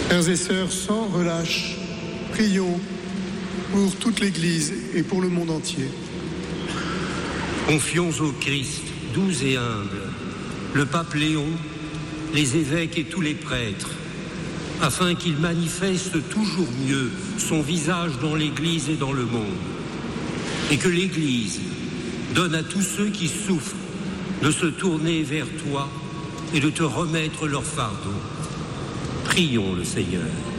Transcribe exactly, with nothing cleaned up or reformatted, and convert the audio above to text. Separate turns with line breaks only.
Frères et sœurs, sans relâche, prions pour toute l'Église et pour le monde entier.
Confions au Christ, doux et humble, le pape Léon, les évêques et tous les prêtres, afin qu'il manifeste toujours mieux son visage dans l'Église et dans le monde, et que l'Église donne à tous ceux qui souffrent de se tourner vers toi et de te remettre leur fardeau. Prions le Seigneur.